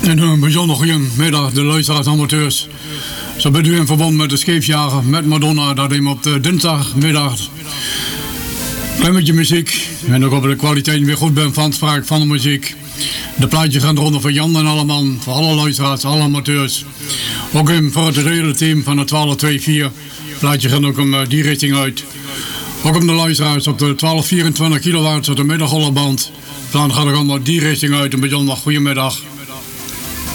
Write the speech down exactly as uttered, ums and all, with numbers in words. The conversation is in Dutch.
En een bijzonder goedemiddag, de luisteraars en amateurs. Zo bent u in verband met de scheepsjager met Madonna, dat hem op de dinsdagmiddag. Klein beetje muziek. En ook op de kwaliteit weer goed ben van spraak van de muziek. De plaatjes gaan eronder voor Jan en Alleman, voor alle luisteraars, alle amateurs. Ook in, voor het hele team van de twaalf twee vier. Plaatje gaat ook om uh, die richting uit. Ook om de luisteraars op de twaalf vierentwintig kilowatt op de middengolfband. Dan gaat het allemaal die richting uit. Een bijzonder goedemiddag.